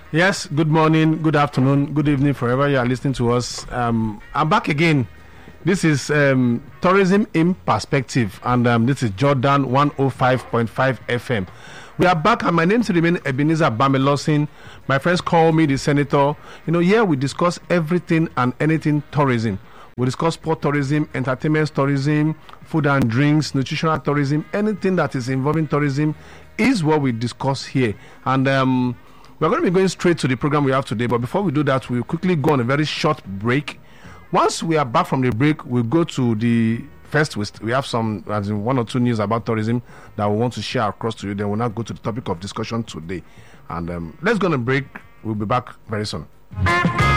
Yes, good morning, good afternoon, good evening, forever you are listening to us. I'm back again. This is Tourism in Perspective, and this is Jordan 105.5 FM. We are back, and my name is Ebenezer Bamelosin. My friends call me the Senator. Here we discuss everything and anything tourism. We discuss sport tourism, entertainment tourism, food and drinks, nutritional tourism. Anything that is involving tourism is what we discuss here. And we're going to be going straight to the program we have today. But before we do that, we'll quickly go on a very short break. Once we are back from the break, we'll go to the first. We have some, as in one or two news about tourism that we want to share across to you. Then we'll now go to the topic of discussion today. And let's go on a break. We'll be back very soon.